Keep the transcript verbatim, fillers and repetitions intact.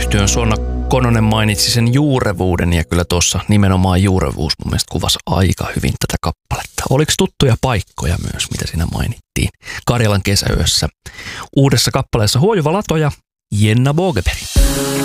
yhtyön Sonna Kononen mainitsi sen juurevuuden ja kyllä tuossa nimenomaan juurevuus mun mielestä kuvasi aika hyvin tätä kappaletta. Oliko tuttuja paikkoja myös, mitä siinä mainittiin? Karjalan kesäyössä. Uudessa kappaleessa Huojuva Lato ja Jenna Bogeberg.